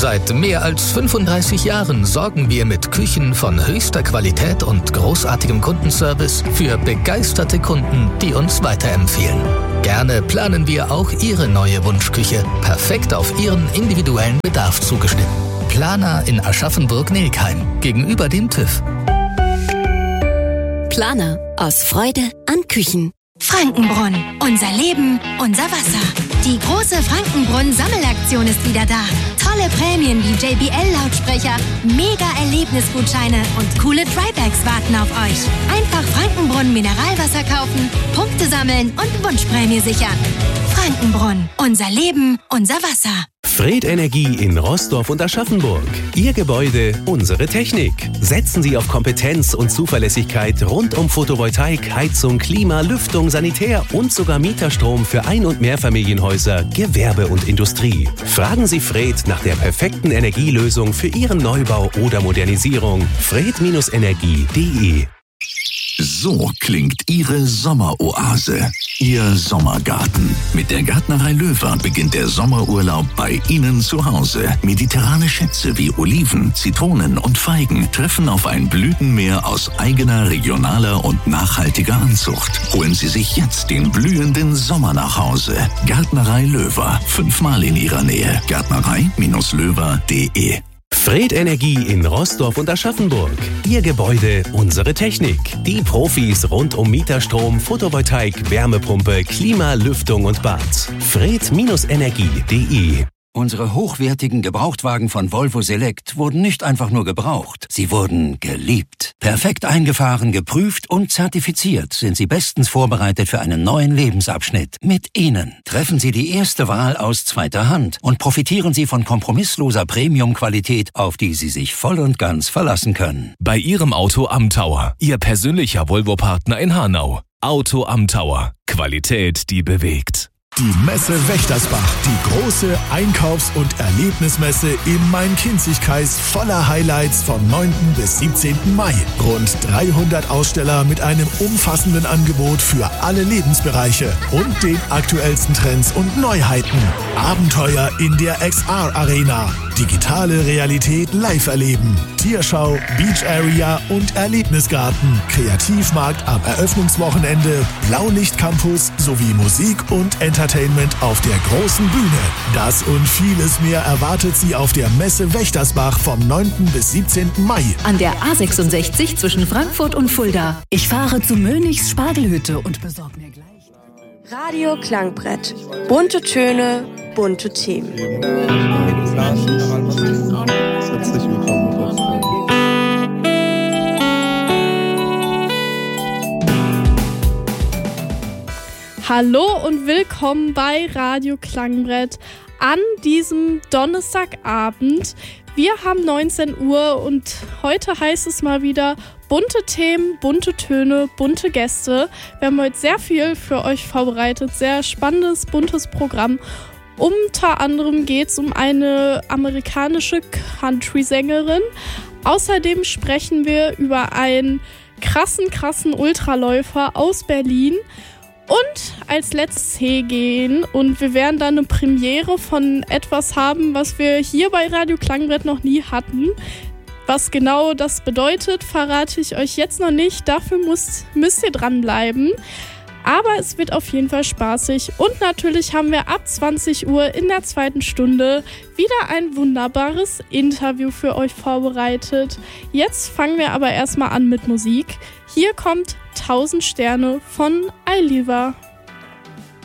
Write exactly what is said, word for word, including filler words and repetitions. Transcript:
Seit mehr als fünfunddreißig Jahren sorgen wir mit Küchen von höchster Qualität und großartigem Kundenservice für begeisterte Kunden, die uns weiterempfehlen. Gerne planen wir auch Ihre neue Wunschküche, perfekt auf Ihren individuellen Bedarf zugeschnitten. Planer in Aschaffenburg-Nelkheim, gegenüber dem TÜV. Planer, aus Freude an Küchen. Frankenbrunn, unser Leben, unser Wasser. Die große Frankenbrunn-Sammelaktion ist wieder da. Tolle Prämien wie J B L-Lautsprecher, Mega-Erlebnisgutscheine und coole Drybags warten auf euch. Einfach Frankenbrunn Mineralwasser kaufen, Punkte sammeln und Wunschprämie sichern. Frankenbrunn, unser Leben, unser Wasser. Fred Energie in Roßdorf und Aschaffenburg. Ihr Gebäude, unsere Technik. Setzen Sie auf Kompetenz und Zuverlässigkeit rund um Photovoltaik, Heizung, Klima, Lüftung, Sanitär und sogar Mieterstrom für Ein- und Mehrfamilienhäuser, Gewerbe und Industrie. Fragen Sie Fred nach der perfekten Energielösung für Ihren Neubau oder Modernisierung. fred Energie punkt de. So klingt Ihre Sommeroase, Ihr Sommergarten. Mit der Gärtnerei Löwer beginnt der Sommerurlaub bei Ihnen zu Hause. Mediterrane Schätze wie Oliven, Zitronen und Feigen treffen auf ein Blütenmeer aus eigener, regionaler und nachhaltiger Anzucht. Holen Sie sich jetzt den blühenden Sommer nach Hause. Gärtnerei Löwer, fünfmal in Ihrer Nähe. Gärtnerei Löwer punkt de. Fred Energie in Roßdorf und Aschaffenburg. Ihr Gebäude, unsere Technik. Die Profis rund um Mieterstrom, Photovoltaik, Wärmepumpe, Klima, Lüftung und Bad. fred Energie punkt de. Unsere hochwertigen Gebrauchtwagen von Volvo Select wurden nicht einfach nur gebraucht, sie wurden geliebt. Perfekt eingefahren, geprüft und zertifiziert sind sie bestens vorbereitet für einen neuen Lebensabschnitt. Mit ihnen treffen Sie die erste Wahl aus zweiter Hand und profitieren Sie von kompromissloser Premium-Qualität, auf die Sie sich voll und ganz verlassen können. Bei Ihrem Auto am Tower, Ihr persönlicher Volvo-Partner in Hanau. Auto am Tower. Qualität, die bewegt. Die Messe Wächtersbach, die große Einkaufs- und Erlebnismesse im Main-Kinzig-Kreis voller Highlights vom neunten bis siebzehnten Mai. Rund dreihundert Aussteller mit einem umfassenden Angebot für alle Lebensbereiche und den aktuellsten Trends und Neuheiten. Abenteuer in der X R-Arena, digitale Realität live erleben, Tierschau, Beach Area und Erlebnisgarten, Kreativmarkt am Eröffnungswochenende, Blaulicht-Campus sowie Musik und Entertainment auf der großen Bühne. Das und vieles mehr erwartet Sie auf der Messe Wächtersbach vom neunten bis siebzehnten Mai. An der A sechsundsechzig zwischen Frankfurt und Fulda. Ich fahre zu Mönichs Spargelhütte und besorge mir gleich... Radio Klangbrett. Bunte Töne, bunte Themen. Herzlich willkommen. Hallo und willkommen bei Radio Klangbrett an diesem Donnerstagabend. Wir haben neunzehn Uhr und heute heißt es mal wieder bunte Themen, bunte Töne, bunte Gäste. Wir haben heute sehr viel für euch vorbereitet, sehr spannendes, buntes Programm. Unter anderem geht es um eine amerikanische Country-Sängerin. Außerdem sprechen wir über einen krassen, krassen Ultraläufer aus Berlin. Und als letztes gehen und wir werden dann eine Premiere von etwas haben, was wir hier bei Radio Klangbrett noch nie hatten. Was genau das bedeutet, verrate ich euch jetzt noch nicht. Dafür müsst, müsst ihr dranbleiben. Aber es wird auf jeden Fall spaßig. Und natürlich haben wir ab zwanzig Uhr in der zweiten Stunde wieder ein wunderbares Interview für euch vorbereitet. Jetzt fangen wir aber erstmal an mit Musik. Hier kommt tausend Sterne von Eiliva.